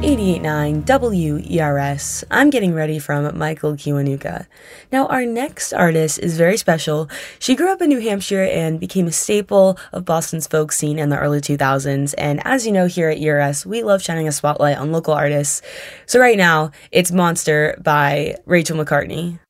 88.9 WERS. I'm getting ready from Michael Kiwanuka. Now, our next artist is very special. She grew up in New Hampshire and became a staple of Boston's folk scene in the early 2000s. And as you know, here at ERS, we love shining a spotlight on local artists. So right now, it's Monster by Rachel McCartney.